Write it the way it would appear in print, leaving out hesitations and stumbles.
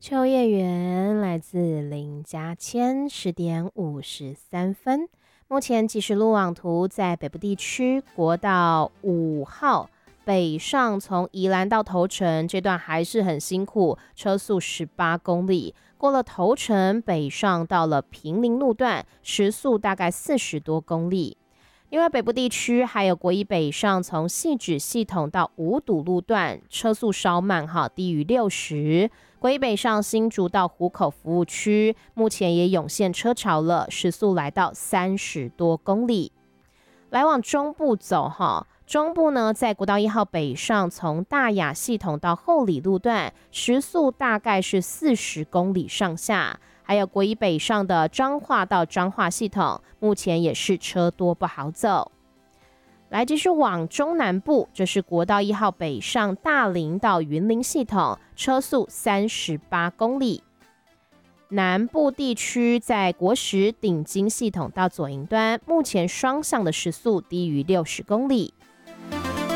秋叶原来自林家谦10:53。目前即时路网图在北部地区国道5号北上，从宜兰到头城这段还是很辛苦，车速18公里。过了头城北上到了平林路段，时速大概40多公里。另外，北部地区还有国一北上，从汐止系统到五堵路段，车速稍慢哈，低于60。国一北上新竹到湖口服务区，目前也涌现车潮了，时速来到30多公里。来往中部走哈，中部呢在国道1号北上，从大雅系统到后里路段，时速大概是40公里上下。还有国一北上的彰化到彰化系统，目前也是车多不好走。来继续往中南部，这是国道1号北上大林到云林系统，车速38公里。南部地区在国十顶金系统到左营端，目前双向的时速低于60公里。